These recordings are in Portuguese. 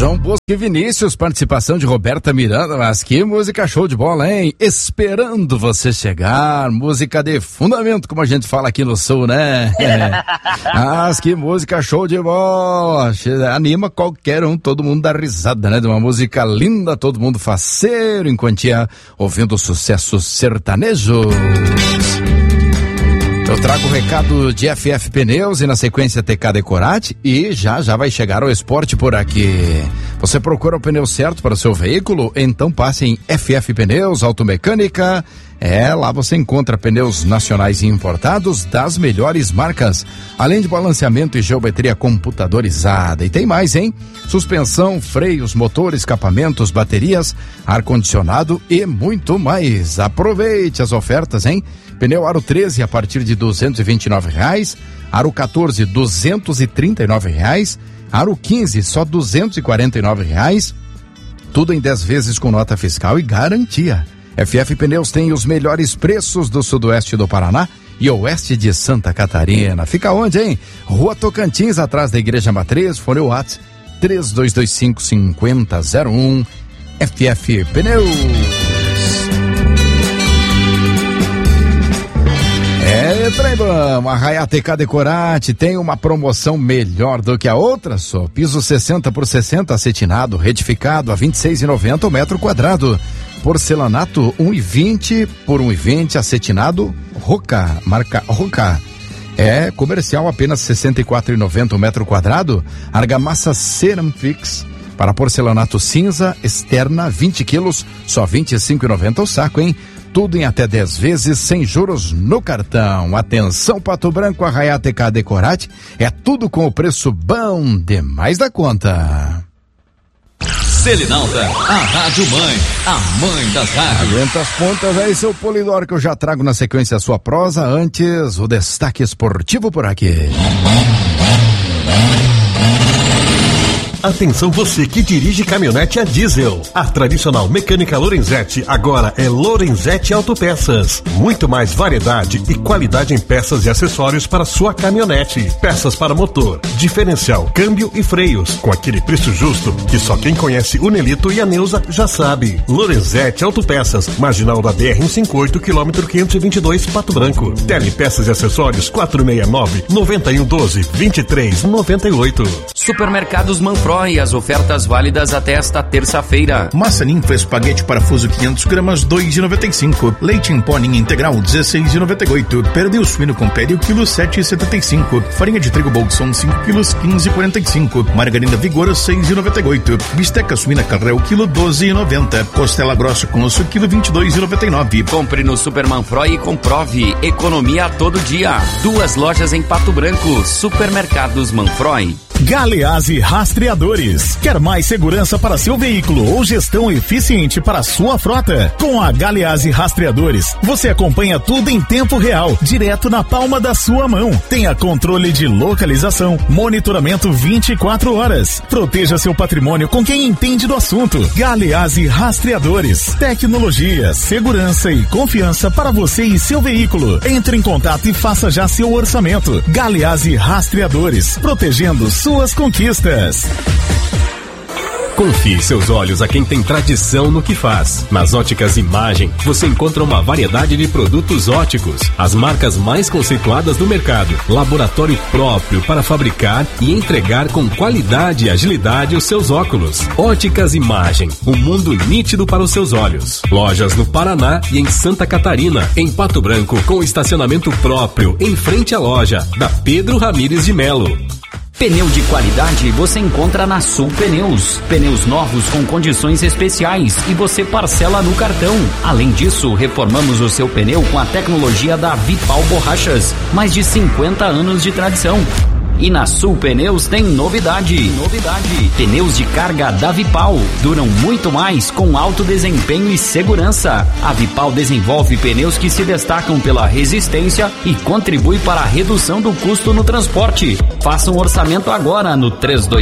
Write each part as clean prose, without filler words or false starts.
João Bosco e Vinícius, participação de Roberta Miranda, mas que música show de bola, hein? Esperando você chegar, música de fundamento, como a gente fala aqui no Sul, né? Mas que música show de bola, anima qualquer um, todo mundo dá risada, né? De uma música linda, todo mundo faceiro, enquanto ia ouvindo sucesso sertanejo. Eu trago o recado de FF Pneus e na sequência TK Decorate e já vai chegar o esporte por aqui. Você procura o pneu certo para o seu veículo? Então passe em FF Pneus Automecânica. Lá você encontra pneus nacionais e importados das melhores marcas, além de balanceamento e geometria computadorizada. E tem mais, hein? Suspensão, freios, motor, escapamentos, baterias, ar-condicionado e muito mais. Aproveite as ofertas, hein? Pneu Aro 13 a partir de R$229, Aro 14 R$239, Aro 15 só R$249, tudo em 10 vezes com nota fiscal e garantia. FF Pneus tem os melhores preços do sudoeste do Paraná e oeste de Santa Catarina. Fica onde, hein? Rua Tocantins, atrás da Igreja Matriz, fone WhatsApp 3225-5001. FF Pneus. Treibam, a Raia TK Decorate tem uma promoção melhor do que a outra só. Piso 60 por 60 acetinado, retificado a R$26,90 o metro quadrado. Porcelanato 1,20 por 1,20 acetinado, Roca, marca Roca. Comercial apenas R$64,90 o metro quadrado. Argamassa Ceramfix para porcelanato cinza externa 20 quilos, só R$25,90 o saco, hein? Tudo em até 10 vezes, sem juros no cartão. Atenção, Pato Branco, Arraiá TK Decorate, é tudo com o preço bom demais da conta. Selinalta, a Rádio Mãe, a mãe das rádios. Aguenta as pontas aí, seu Polidoro, que eu já trago na sequência a sua prosa. Antes, o destaque esportivo por aqui. Atenção você que dirige caminhonete a diesel. A tradicional mecânica Lorenzetti agora é Lorenzetti Autopeças. Muito mais variedade e qualidade em peças e acessórios para sua caminhonete. Peças para motor, diferencial, câmbio e freios. Com aquele preço justo que só quem conhece o Nelito e a Neuza já sabe. Lorenzetti Autopeças, marginal da BR-158, quilômetro 522, Pato Branco. Telepeças e acessórios 469-9112-2398. Supermercados Manfroy, as ofertas válidas até esta terça-feira. Massa ninfa espaguete parafuso 500 gramas, R$2,95. Leite em pó ninho integral, R$16,98. Pernil suíno com pele, o quilo R$7,75. Farinha de trigo Bolson, 5 quilos, R$15,45. Margarina Vigor, R$6,98. Bisteca suína Carré, o quilo R$12,90. Costela grossa com osso, quilo R$22,99. Compre no Super Manfroy e comprove. Economia todo dia. 2 lojas em Pato Branco. Supermercados Manfroy. Galeazzi Rastreadores. Quer mais segurança para seu veículo ou gestão eficiente para sua frota? Com a Galeazzi Rastreadores, você acompanha tudo em tempo real, direto na palma da sua mão. Tenha controle de localização, monitoramento 24 horas. Proteja seu patrimônio com quem entende do assunto. Galeazzi Rastreadores. Tecnologia, segurança e confiança para você e seu veículo. Entre em contato e faça já seu orçamento. Galeazzi Rastreadores. Protegendo suas conquistas. Confie seus olhos a quem tem tradição no que faz. Nas Óticas Imagem, você encontra uma variedade de produtos óticos, as marcas mais conceituadas do mercado, laboratório próprio para fabricar e entregar com qualidade e agilidade os seus óculos. Óticas Imagem, um mundo nítido para os seus olhos. Lojas no Paraná e em Santa Catarina, em Pato Branco, com estacionamento próprio em frente à loja da Pedro Ramires de Melo. Pneu de qualidade você encontra na Sul Pneus. Pneus novos com condições especiais e você parcela no cartão. Além disso, reformamos o seu pneu com a tecnologia da Vipal Borrachas. Mais de 50 anos de tradição. E na Sul Pneus tem novidade. Pneus de carga da Vipal duram muito mais com alto desempenho e segurança. A Vipal desenvolve pneus que se destacam pela resistência e contribui para a redução do custo no transporte. Faça um orçamento agora no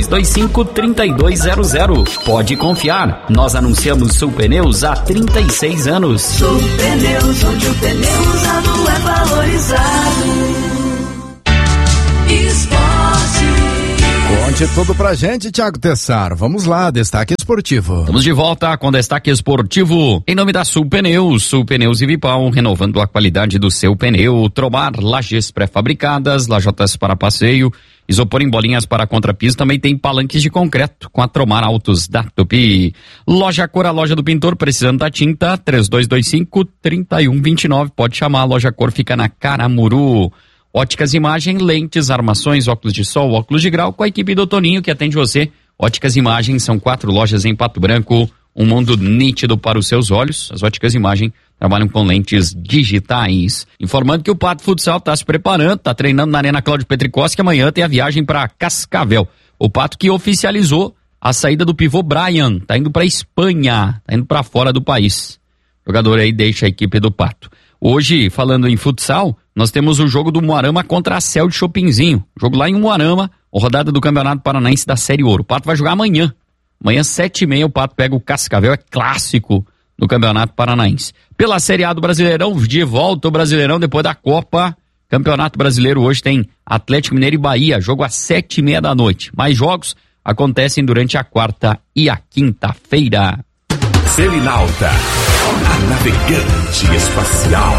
3225-3200. Pode confiar, nós anunciamos Sul Pneus há 36 anos. Sul Pneus, onde o pneu usado é valorizado. Conte tudo pra gente, Thiago Tessaro. Vamos lá, destaque esportivo. Estamos de volta com destaque esportivo em nome da Sul Pneus e Vipal, renovando a qualidade do seu pneu. Tromar, lajes pré-fabricadas, lajotas para passeio, isopor em bolinhas para contrapiso, também tem palanques de concreto com a Tromar Autos da Tupi. Loja Cor, a loja do pintor, precisando da tinta, 3225-3129, pode chamar, a Loja Cor fica na Caramuru. Óticas Imagem, lentes, armações, óculos de sol, óculos de grau, com a equipe do Toninho que atende você. Óticas Imagem, são 4 lojas em Pato Branco, um mundo nítido para os seus olhos. As Óticas Imagem trabalham com lentes digitais. Informando que o Pato Futsal está se preparando, está treinando na Arena Cláudio Petricossi, que amanhã tem a viagem para Cascavel. O Pato que oficializou a saída do pivô Brian, está indo para Espanha, está indo para fora do país. O jogador aí deixa a equipe do Pato. Hoje, falando em futsal, nós temos o jogo do Moarama contra a Cel de Chopinzinho. Jogo lá em Moarama, rodada do Campeonato Paranaense da Série Ouro. O Pato vai jogar amanhã. Amanhã, 7h30, o Pato pega o Cascavel, é clássico no Campeonato Paranaense. Pela Série A do Brasileirão, de volta o Brasileirão depois da Copa. Campeonato Brasileiro hoje tem Atlético Mineiro e Bahia, jogo às 7h30 da noite. Mais jogos acontecem durante a quarta e a quinta-feira. Selinalta, a navegante espacial.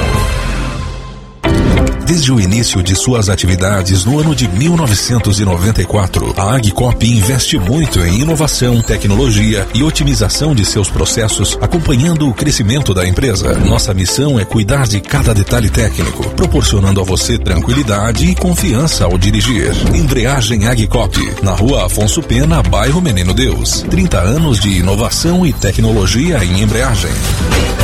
Desde o início de suas atividades no ano de 1994, a Agcop investe muito em inovação, tecnologia e otimização de seus processos, acompanhando o crescimento da empresa. Nossa missão é cuidar de cada detalhe técnico, proporcionando a você tranquilidade e confiança ao dirigir. Embreagem Agcop, na Rua Afonso Pena, bairro Menino Deus. 30 anos de inovação e tecnologia em embreagem.